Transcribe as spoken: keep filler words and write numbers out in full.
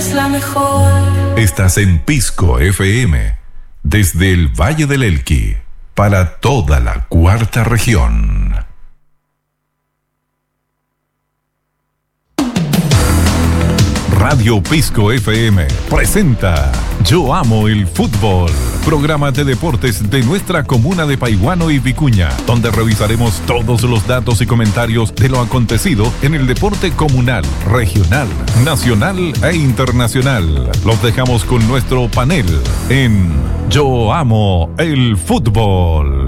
es la mejor. Estás en Pisco F M, desde el Valle del Elqui, para toda la cuarta región. Radio Pisco F M presenta Yo Amo el Fútbol, programa de deportes de nuestra comuna de Paiguano y Vicuña, donde revisaremos todos los datos y comentarios de lo acontecido en el deporte comunal, regional, nacional e internacional. Los dejamos con nuestro panel en Yo Amo el Fútbol.